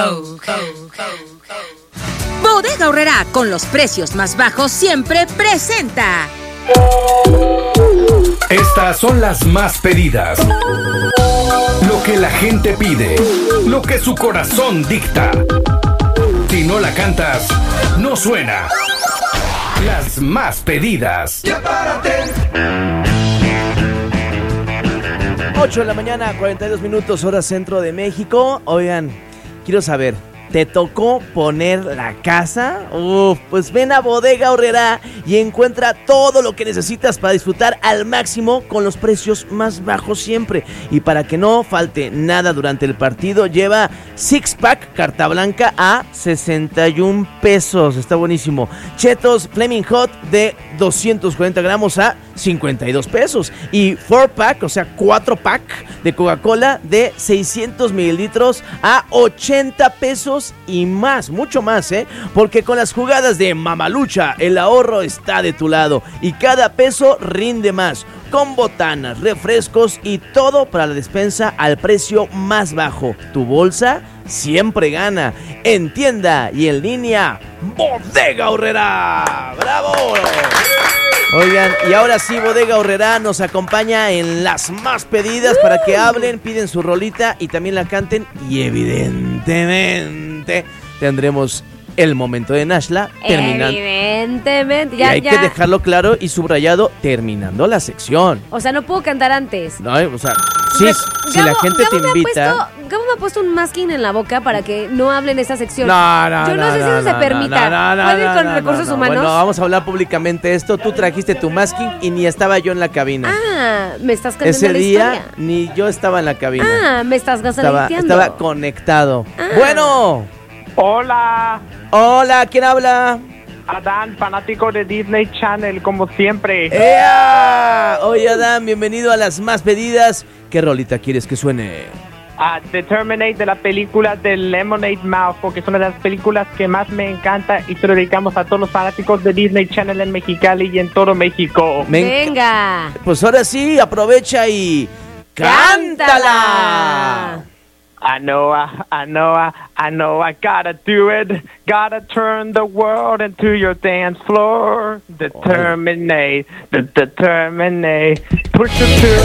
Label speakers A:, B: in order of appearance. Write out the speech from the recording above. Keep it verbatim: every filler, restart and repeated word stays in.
A: Oh, oh, oh, oh. Bodega Aurrerá, con los precios más bajos siempre presenta.
B: Estas son las más pedidas. Lo que la gente pide, lo que su corazón dicta. Si no la cantas, no suena. Las más pedidas. ¡Ya párate!
C: ocho de la mañana, cuarenta y dos minutos, hora centro de México. Oigan, quiero saber, ¿te tocó poner la casa? Uf, pues ven a Bodega Aurrerá y encuentra todo lo que necesitas para disfrutar al máximo con los precios más bajos siempre. Y para que no falte nada durante el partido, lleva Six Pack Carta Blanca a sesenta y un pesos. Está buenísimo. Chetos Flaming Hot de doscientos cuarenta gramos a cincuenta y dos pesos. Y four pack, o sea, cuatro pack de Coca-Cola de seiscientos mililitros a ochenta pesos y más, mucho más, ¿eh? Porque con las jugadas de Mamalucha, el ahorro está de tu lado y cada peso rinde más. Con botanas, refrescos y todo para la despensa al precio más bajo. Tu bolsa siempre gana. En tienda y en línea, Bodega Aurrerá. ¡Bravo! Oigan, y ahora sí, Bodega Aurrerá nos acompaña en las más pedidas para que hablen, piden su rolita y también la canten. Y evidentemente tendremos el momento de Nashla terminando.
D: Evidentemente, ya,
C: y hay
D: ya.
C: que dejarlo claro y subrayado terminando la sección.
D: O sea, no puedo cantar antes.
C: No, o sea, sí,
D: Gabo,
C: si la gente
D: Gabo
C: te
D: me ha
C: invita.
D: puesto, Gabo me ha puesto un masking en la boca para que no hable en esa sección.
C: No, no,
D: Yo no,
C: no
D: sé si
C: no,
D: eso se
C: no,
D: permita.
C: no, no,
D: ¿Puedo ir
C: no,
D: con
C: no,
D: recursos
C: no, no.
D: humanos?
C: Bueno, vamos a hablar públicamente esto. Tú trajiste tu masking y ni estaba yo en la cabina.
D: Ah, me estás cambiando
C: Ese
D: la
C: día
D: historia.
C: ni yo estaba en la cabina.
D: Ah, me estás
C: estaba,
D: gasaliteando.
C: estaba conectado.
D: Ah.
C: Bueno.
E: Hola,
C: Hola, ¿quién habla?
E: Adán, fanático de Disney Channel, como siempre.
C: ¡Ea! Oye, Adán, bienvenido a las más pedidas. ¿Qué rolita quieres que suene?
E: A The Terminate de la película de Lemonade Mouth, porque es una de las películas que más me encanta y se lo dedicamos a todos los fanáticos de Disney Channel en Mexicali y en todo México.
C: Me enc-
D: Venga.
C: Pues ahora sí, aprovecha y ¡cántala!
E: I know, I, I know, I, I know I gotta do it. Gotta turn the world into your dance floor. Determinate, the determinate. Push it to